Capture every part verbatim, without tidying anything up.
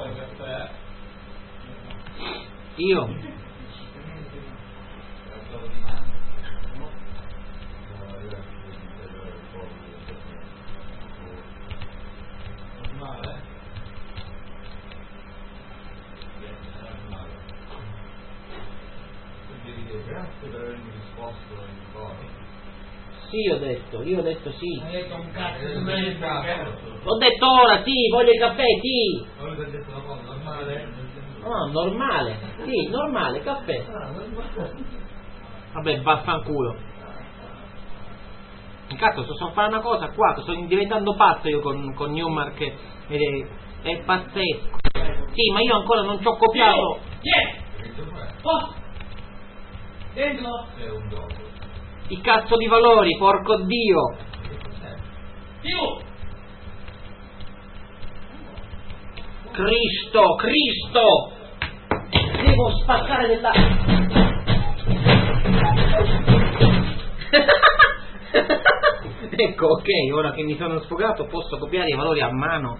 Io grazie per avermi risposto in coro. sì, ho detto, io ho detto sì. Hai detto un cazzo, tu hai detto un cazzo. Ho detto ora sì, voglio il caffè, sì. Ora ti ho detto una cosa normale? No, normale, sì, normale, caffè. Vabbè, vaffanculo. Cazzo, sto a fare una cosa qua, sto diventando pazzo io con, con Newmark, ed è, è pazzesco. Sì, ma io ancora non ci ho copiato. Oh! Dentro! È un gioco. I cazzo di valori, porco Dio. Più! Cristo, Cristo. Devo spaccare della... Ecco, ok, ora che mi sono sfogato posso copiare i valori a mano.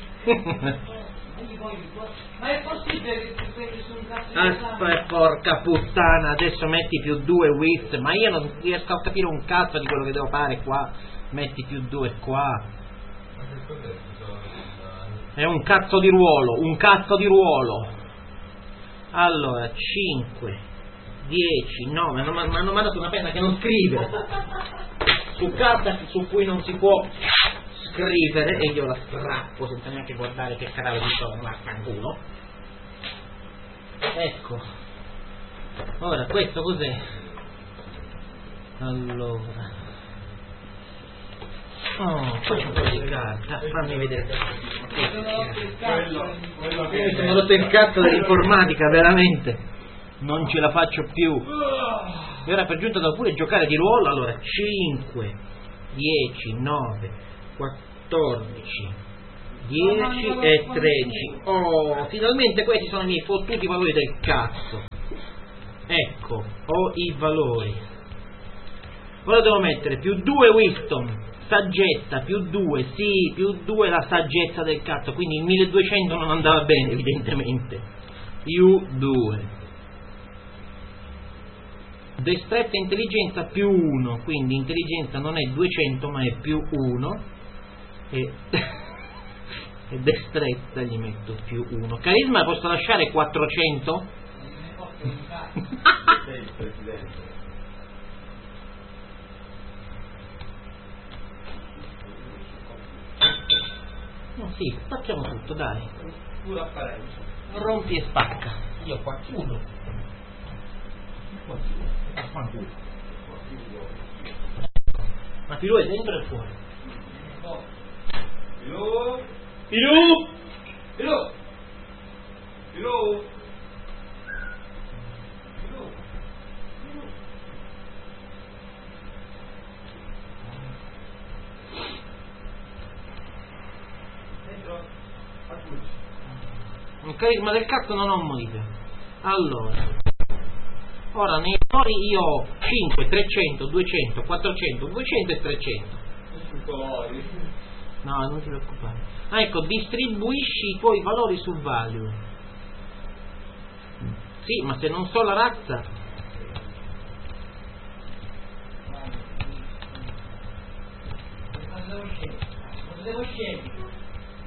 Ma è possibile che tu prendi su un cazzo di Aspetta, porca puttana, adesso metti più due with, ma io non riesco a capire un cazzo di quello che devo fare qua. Metti più due qua. Ma che cos'è? È un cazzo di ruolo, un cazzo di ruolo. Allora, cinque, dieci, nove, mi hanno mandato una penna che non scrive. Su carta su cui non si può scrivere, e io la strappo senza neanche guardare che canale di sono, vaffanculo. Ecco. Ora, questo cos'è? Allora. Oh, questo è un po' di carta, fammi vedere. Io mi sono rotto il cazzo dell'informatica, veramente. Non ce la faccio più. E ora per giunta devo pure giocare di ruolo. Allora, cinque, dieci, nove, quattordici, dieci e tredici. Oh, finalmente questi sono i miei fottuti valori del cazzo. Ecco, ho i valori. Ora devo mettere più due wisdom, saggezza, più due, sì, più due la saggezza del cazzo, quindi il milleduecento non andava bene evidentemente. Più due. Destrezza e intelligenza più uno, quindi intelligenza non è duecento ma è più uno. E, e destrezza gli metto più uno. Carisma posso lasciare quattrocento? Sei il presidente. No, sì, spacchiamo tutto, dai. pura apparenza. Rompi e spacca. Io qua chiudo. Qua chiudo. Affanculo. Ma Pilù è dentro e fuori? No. Pilù! Pilù! Pilù! Pilù! Un carisma del cazzo non ho morito. Allora, ora nei valori io ho cinque, trecento, duecento, quattrocento, duecento e trecento. No, non ti preoccupare. Ah, ecco, distribuisci i tuoi valori sul value. Sì, ma se non so la razza. Cosa devo scegliere? Cosa devo scegliere?